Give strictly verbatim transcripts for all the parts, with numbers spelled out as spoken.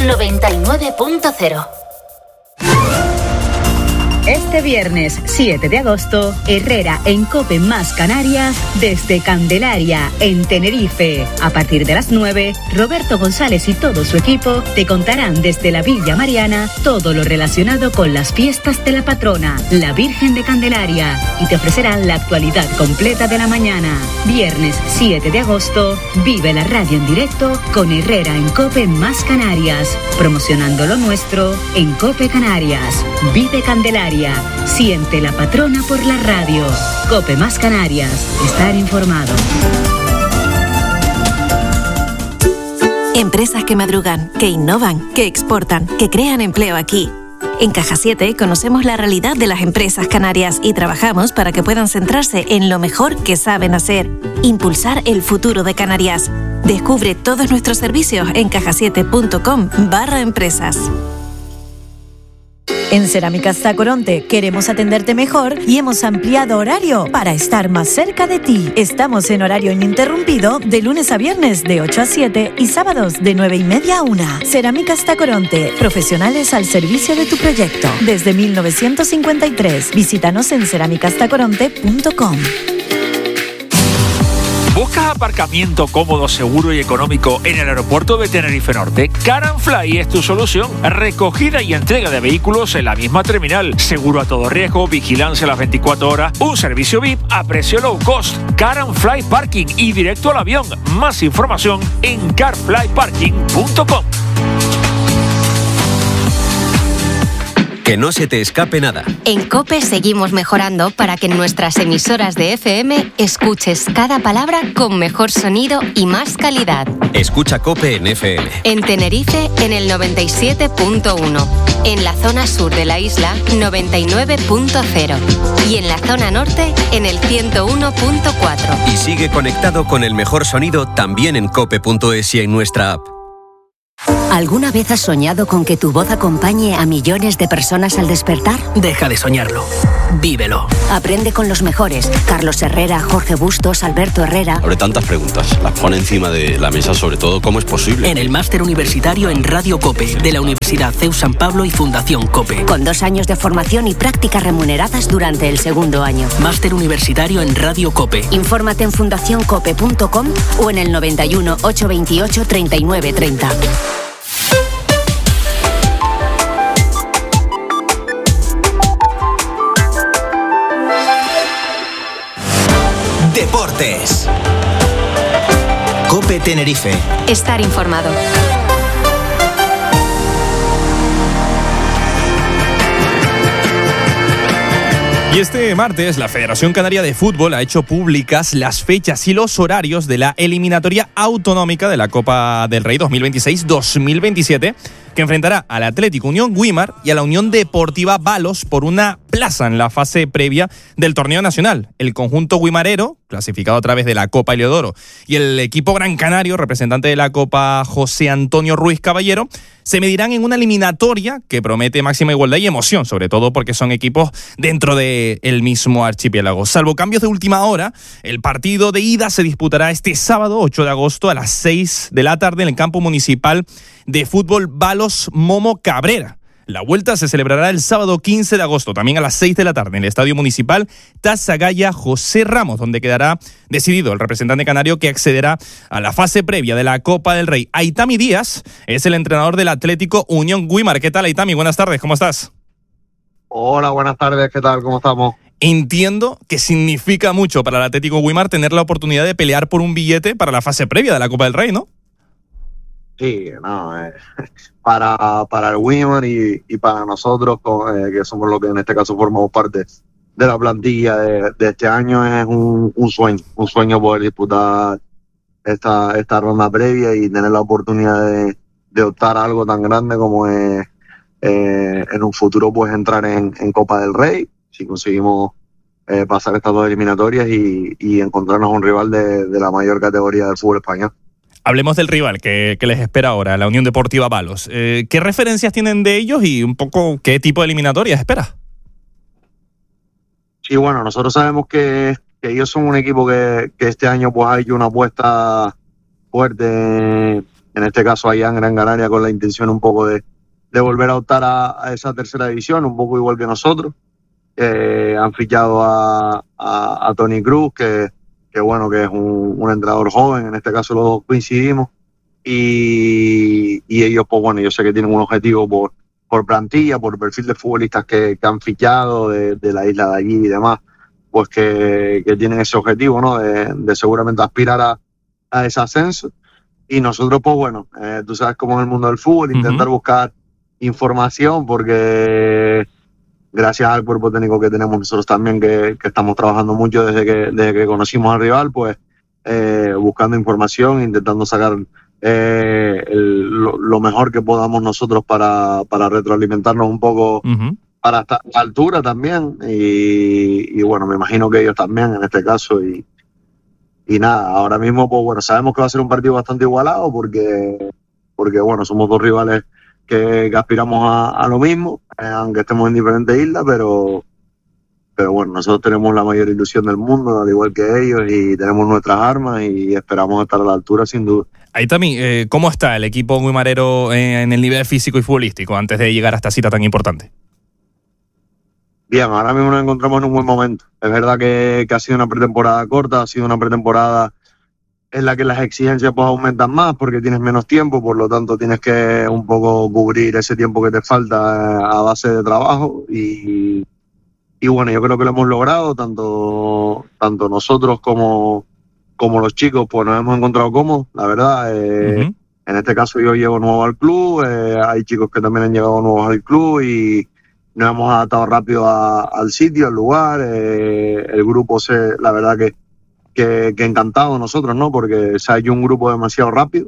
noventa y nueve punto cero. Este viernes siete de agosto, Herrera en COPE más Canarias desde Candelaria, en Tenerife. A partir de las nueve, Roberto González y todo su equipo te contarán desde la Villa Mariana todo lo relacionado con las fiestas de la patrona, la Virgen de Candelaria, y te ofrecerán la actualidad completa de la mañana. Viernes siete de agosto, vive la radio en directo con Herrera en COPE más Canarias, promocionando lo nuestro en COPE Canarias. Vive Candelaria. Siente la patrona por la radio. COPE más Canarias. Estar informado. Empresas que madrugan, que innovan, que exportan, que crean empleo aquí. En Caja siete conocemos la realidad de las empresas canarias y trabajamos para que puedan centrarse en lo mejor que saben hacer. Impulsar el futuro de Canarias. Descubre todos nuestros servicios en cajasiete.com barra empresas. En Cerámicas Tacoronte queremos atenderte mejor y hemos ampliado horario para estar más cerca de ti. Estamos en horario ininterrumpido de lunes a viernes de ocho a siete y sábados de nueve y media a una. Cerámicas Tacoronte, profesionales al servicio de tu proyecto. Desde mil novecientos cincuenta y tres, visítanos en cerámicas tacoronte punto com. ¿Buscas aparcamiento cómodo, seguro y económico en el aeropuerto de Tenerife Norte? Car and Fly es tu solución. Recogida y entrega de vehículos en la misma terminal. Seguro a todo riesgo, vigilancia a las veinticuatro horas, un servicio V I P a precio low cost. Car and Fly Parking y directo al avión. Más información en car fly parking punto com. Que no se te escape nada. En COPE seguimos mejorando para que en nuestras emisoras de F M escuches cada palabra con mejor sonido y más calidad. Escucha COPE en F M. En Tenerife en el noventa y siete punto uno. En la zona sur de la isla noventa y nueve punto cero. Y en la zona norte en el ciento uno punto cuatro. Y sigue conectado con el mejor sonido también en cope punto es y en nuestra app. ¿Alguna vez has soñado con que tu voz acompañe a millones de personas al despertar? Deja de soñarlo. Vívelo. Aprende con los mejores. Carlos Herrera, Jorge Bustos, Alberto Herrera. Abre tantas preguntas. Las pone encima de la mesa, sobre todo, ¿cómo es posible? En el máster universitario en Radio COPE de la Universidad C E U San Pablo y Fundación COPE. Con dos años de formación y prácticas remuneradas durante el segundo año. Máster universitario en Radio COPE. Infórmate en fundación cope punto com o en el noventa y uno, ochocientos veintiocho, treinta y nueve treinta. Deportes. COPE Tenerife. Estar informado. Y este martes la Federación Canaria de Fútbol ha hecho públicas las fechas y los horarios de la eliminatoria autonómica de la Copa del Rey dos mil veintiséis dos mil veintisiete, que enfrentará al Atlético Unión Güímar y a la Unión Deportiva Balos por una plaza en la fase previa del torneo nacional. El conjunto guimarero, clasificado a través de la Copa Heliodoro, y el equipo Gran Canario, representante de la Copa José Antonio Ruiz Caballero, se medirán en una eliminatoria que promete máxima igualdad y emoción, sobre todo porque son equipos dentro del mismo archipiélago. Salvo cambios de última hora, el partido de ida se disputará este sábado ocho de agosto a las seis de la tarde en el campo municipal de fútbol Balos Momo Cabrera. La vuelta se celebrará el sábado quince de agosto, también a las seis de la tarde, en el Estadio Municipal Tazagaya José Ramos, donde quedará decidido el representante canario que accederá a la fase previa de la Copa del Rey. Aitami Díaz es el entrenador del Atlético Unión Güímar. ¿Qué tal, Aitami? Buenas tardes, ¿cómo estás? Hola, buenas tardes, ¿qué tal? ¿Cómo estamos? Entiendo que significa mucho para el Atlético Güímar tener la oportunidad de pelear por un billete para la fase previa de la Copa del Rey, ¿no? Sí, no, eh, para, para el Güímar y, y para nosotros, eh, que somos los que en este caso formamos parte de la plantilla de, de este año, es un, un sueño, un sueño poder disputar esta, esta ronda previa y tener la oportunidad de, de optar a algo tan grande como es eh, en un futuro pues entrar en, en Copa del Rey, si conseguimos eh, pasar estas dos eliminatorias y, y encontrarnos un rival de, de la mayor categoría del fútbol español. Hablemos del rival que, que les espera ahora, la Unión Deportiva Balos. Eh, ¿Qué referencias tienen de ellos y un poco qué tipo de eliminatorias esperas? Sí, bueno, nosotros sabemos que, que ellos son un equipo que, que este año pues ha hecho una apuesta fuerte en este caso allá en Gran Canaria, con la intención un poco de, de volver a optar a, a esa tercera división, un poco igual que nosotros. Eh, han fichado a, a, a Tony Cruz, que, que bueno, que es un, un entrenador joven, en este caso los dos coincidimos, y, y ellos, pues bueno, yo sé que tienen un objetivo por, por plantilla, por perfil de futbolistas que, que han fichado de, de la isla de allí y demás, pues que, que tienen ese objetivo, ¿no? De, de seguramente aspirar a, a ese ascenso. Y nosotros, pues bueno, eh, tú sabes cómo es el mundo del fútbol, intentar uh-huh. buscar información, porque gracias al cuerpo técnico que tenemos nosotros también, que, que estamos trabajando mucho desde que, desde que conocimos al rival, pues eh, buscando información, intentando sacar eh, el, lo, lo mejor que podamos nosotros para, para retroalimentarnos un poco uh-huh. para esta altura también. Y, y bueno, me imagino que ellos también en este caso. Y, y nada, ahora mismo, pues bueno, sabemos que va a ser un partido bastante igualado porque, porque bueno, somos dos rivales que, que aspiramos a, a lo mismo, eh, aunque estemos en diferentes islas, pero, pero bueno, nosotros tenemos la mayor ilusión del mundo, al igual que ellos, y tenemos nuestras armas y esperamos estar a la altura sin duda. Ahí también, eh, ¿cómo está el equipo guimarero en el nivel físico y futbolístico antes de llegar a esta cita tan importante? Bien, ahora mismo nos encontramos en un buen momento. Es verdad que, que ha sido una pretemporada corta, ha sido una pretemporada en la que las exigencias pues aumentan más porque tienes menos tiempo, por lo tanto tienes que un poco cubrir ese tiempo que te falta a base de trabajo y, y bueno, yo creo que lo hemos logrado, tanto, tanto nosotros como, como los chicos, pues nos hemos encontrado cómodos, la verdad. Eh, uh-huh. En este caso yo llego nuevo al club, eh, hay chicos que también han llegado nuevos al club y nos hemos adaptado rápido a, al sitio, al lugar. Eh, el grupo, se, la verdad que, que, que encantado nosotros, ¿no? Porque se ha hecho un grupo demasiado rápido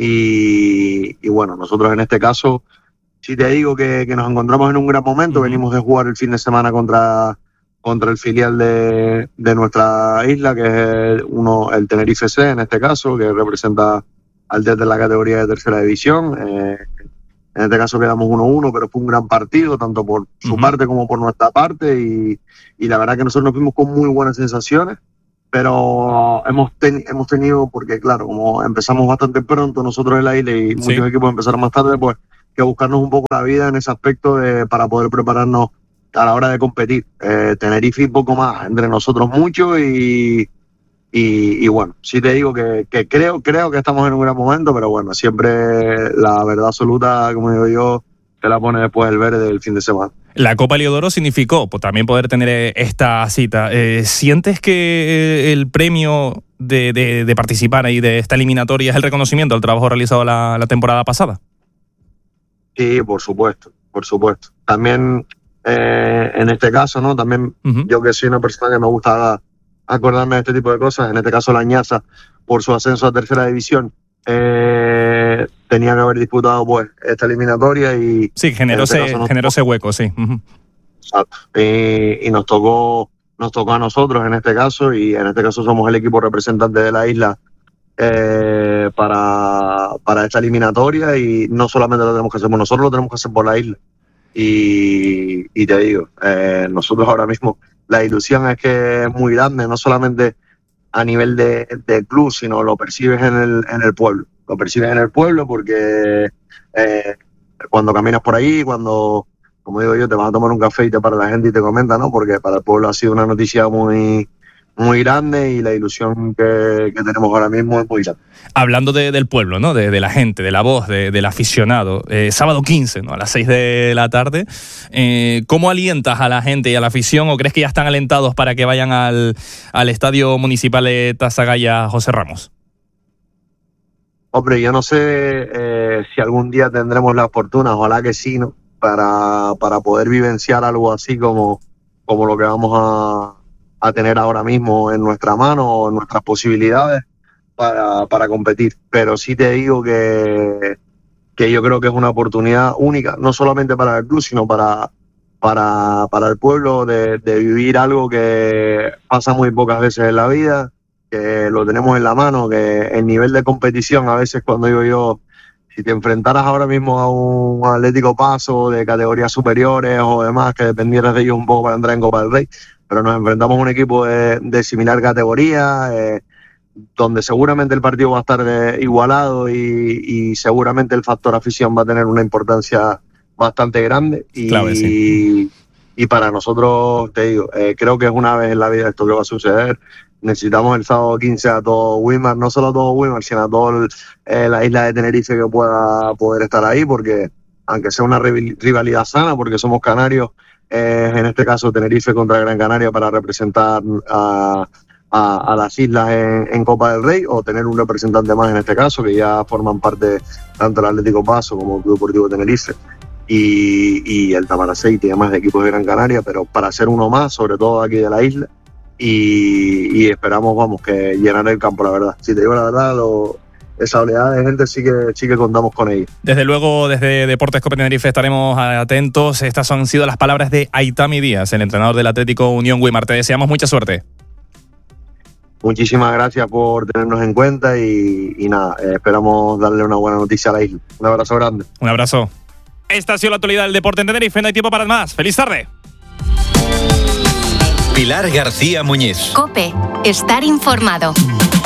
y, y bueno, nosotros en este caso, si te digo que, que nos encontramos en un gran momento, uh-huh. venimos de jugar el fin de semana contra, contra el filial de, de nuestra isla, que es uno, el Tenerife C en este caso, que representa al desde la categoría de tercera división. Eh, En este caso quedamos uno uno, pero fue un gran partido, tanto por su uh-huh. parte como por nuestra parte, y, y la verdad que nosotros nos fuimos con muy buenas sensaciones, pero hemos, ten, hemos tenido, porque claro, como empezamos bastante pronto nosotros en la isla y muchos sí. equipos empezaron más tarde, pues que buscarnos un poco la vida en ese aspecto de, para poder prepararnos a la hora de competir. Eh, Tenerife un poco más, entre nosotros mucho y... Y, y bueno, sí te digo que, que creo creo que estamos en un gran momento, pero bueno, siempre la verdad absoluta, como digo yo, se la pone después el verde del fin de semana. La Copa Heliodoro significó pues, también poder tener esta cita. Eh, ¿Sientes que el premio de, de, de participar ahí de esta eliminatoria es el reconocimiento al trabajo realizado la, la temporada pasada? Sí, por supuesto, por supuesto. También eh, en este caso, ¿no? También uh-huh. yo que soy una persona que me gusta acordarme de este tipo de cosas, en este caso la Ñaza, por su ascenso a tercera división, eh, tenía que haber disputado pues esta eliminatoria y... Sí, generó ese este hueco, sí. Uh-huh. Exacto. Y, y nos tocó nos tocó a nosotros en este caso, y en este caso somos el equipo representante de la isla eh, para, para esta eliminatoria, y no solamente lo tenemos que hacer por nosotros, lo tenemos que hacer por la isla. Y, y te digo, eh, nosotros ahora mismo la ilusión es que es muy grande, no solamente a nivel de, de club, sino lo percibes en el, en el pueblo. Lo percibes en el pueblo porque eh, cuando caminas por ahí, cuando, como digo yo, te vas a tomar un café y te para la gente y te comenta, ¿no? Porque para el pueblo ha sido una noticia muy, muy grande y la ilusión que, que tenemos ahora mismo es muy grande. Hablando de, del pueblo, ¿no? De, de la gente, de la voz, de, del aficionado. Eh, sábado quince, ¿no? A las seis de la tarde. Eh, ¿Cómo alientas a la gente y a la afición? ¿O crees que ya están alentados para que vayan al, al Estadio Municipal de Tasagaya José Ramos? Hombre, yo no sé eh, si algún día tendremos la fortuna, ojalá que sí, ¿no? Para, para poder vivenciar algo así como, como lo que vamos a a tener ahora mismo en nuestra mano o en nuestras posibilidades para, para competir. Pero sí te digo que, que yo creo que es una oportunidad única, no solamente para el club, sino para, para, para el pueblo, de, de vivir algo que pasa muy pocas veces en la vida, que lo tenemos en la mano, que el nivel de competición, a veces cuando digo yo, si te enfrentaras ahora mismo a un Atlético Paso de categorías superiores o demás, que dependieras de ellos un poco para entrar en Copa del Rey, pero nos enfrentamos a un equipo de, de similar categoría, eh, donde seguramente el partido va a estar de, igualado y, y seguramente el factor afición va a tener una importancia bastante grande. Y, claro, sí. y para nosotros, te digo, eh, creo que es una vez en la vida esto que va a suceder. Necesitamos el sábado quince a todo Wimar, no solo a todo Wimar, sino a toda eh, la isla de Tenerife que pueda poder estar ahí, porque aunque sea una rivalidad sana, porque somos canarios, eh, en este caso Tenerife contra Gran Canaria, para representar a, a, a las islas en, en Copa del Rey, o tener un representante más en este caso, que ya forman parte tanto el Atlético Paso como el Club Deportivo Tenerife y, y el Tamaraceite y demás de equipos de Gran Canaria, pero para ser uno más, sobre todo aquí de la isla, y, y esperamos, vamos, que llenar el campo, la verdad. Si te digo la verdad, lo, esa oleada de gente sí que, sí que contamos con ella. Desde luego, desde Deportes Cope Tenerife estaremos atentos. Estas han sido las palabras de Aitami Díaz, el entrenador del Atlético Unión Wimar. Te deseamos mucha suerte. Muchísimas gracias por tenernos en cuenta y, y nada, eh, esperamos darle una buena noticia a la isla. Un abrazo grande. Un abrazo. Esta ha sido la actualidad del deporte en Tenerife. No hay tiempo para más. ¡Feliz tarde! Pilar García Muñiz. COPE. Estar informado.